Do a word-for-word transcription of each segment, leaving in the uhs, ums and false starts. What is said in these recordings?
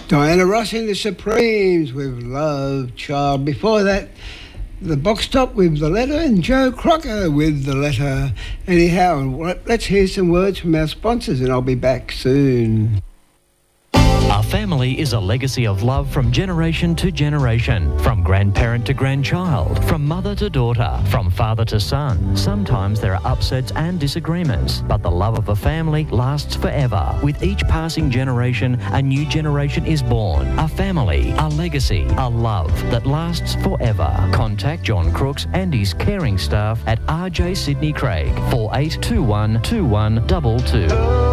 Diana Ross and the Supremes with Love Child. Before that, the Box Top with The Letter and Joe Crocker with The Letter. Anyhow, let's hear some words from our sponsors and I'll be back soon. A family is a legacy of love from generation to generation, from grandparent to grandchild, from mother to daughter, from father to son. Sometimes there are upsets and disagreements, but the love of a family lasts forever. With each passing generation, a new generation is born. A family, a legacy, a love that lasts forever. Contact John Crooks and his caring staff at R J Sydney Craig, four eight two one two one two two.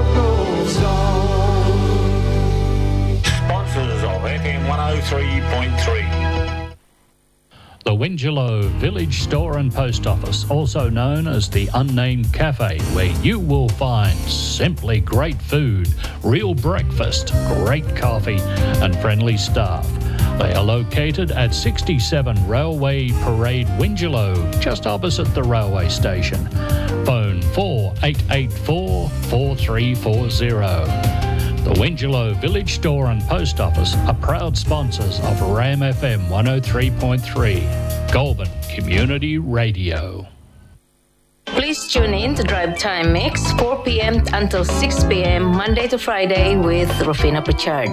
Of F M one oh three point three. The Wingelow Village Store and Post Office, also known as the Unnamed Cafe, where you will find simply great food, real breakfast, great coffee and friendly staff. They are located at sixty-seven Railway Parade, Wingelow, just opposite the railway station. Phone four eight eight four, four three four zero. The Wingelow Village Store and Post Office are proud sponsors of Ram F M one oh three point three, Goulburn Community Radio. Please tune in to Drive Time Mix, four p.m. until six p.m. Monday to Friday with Rufina Pritchard.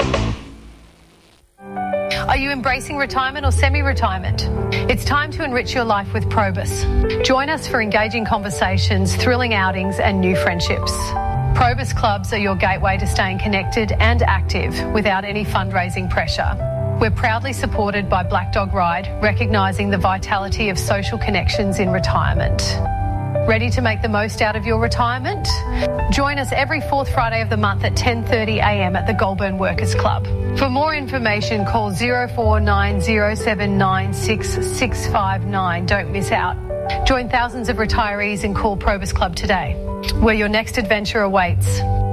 Are you embracing retirement or semi-retirement? It's time to enrich your life with Probus. Join us for engaging conversations, thrilling outings and new friendships. Probus clubs are your gateway to staying connected and active without any fundraising pressure. We're proudly supported by Black Dog Ride, recognising the vitality of social connections in retirement. Ready to make the most out of your retirement? Join us every fourth Friday of the month at ten thirty a m at the Goulburn Workers Club. For more information, call zero four nine zero seven nine six six five nine. Don't miss out. Join thousands of retirees and call Probus Club today, where your next adventure awaits.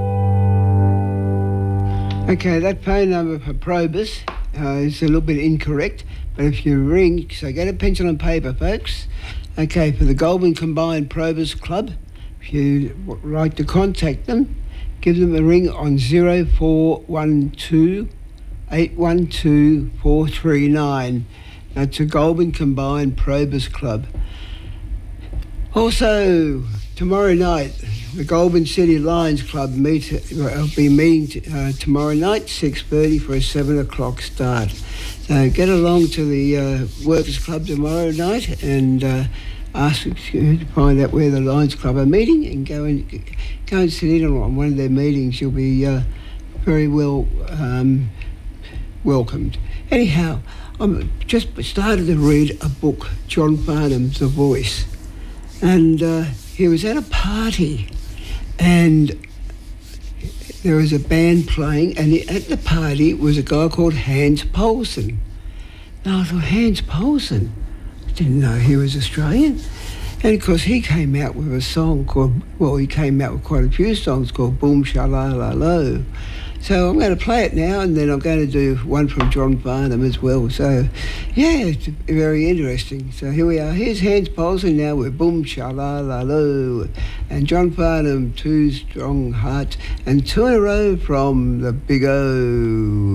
Okay, that phone number for Probus uh, is a little bit incorrect, but if you ring, so get a pencil and paper, folks. Okay, for the Goulburn Combined Probus Club, if you would like to contact them, give them a ring on zero four one two, eight one two, four three nine. That's a Goulburn Combined Probus Club. Also, tomorrow night, the Goulburn City Lions Club meet, will be meeting uh, tomorrow night, six thirty for a seven o'clock start. So get along to the uh, Workers Club tomorrow night and uh, ask to find out where the Lions Club are meeting and go and go and sit in on one of their meetings. You'll be uh, very well um, welcomed. Anyhow, I just started to read a book, John Farnham's The Voice. And uh, he was at a party and there was a band playing, and at the party was a guy called Hans Poulsen. Now I thought, Hans Poulsen? I didn't know he was Australian. And of course he came out with a song called, well, he came out with quite a few songs called Boom Shalala Lo. So I'm going to play it now, and then I'm going to do one from John Farnham as well. So, yeah, it's very interesting. So here we are. Here's Hans Poulsen now with Boom Shalala Lo. And John Farnham, Two Strong Hearts, and two in a row from the Big O.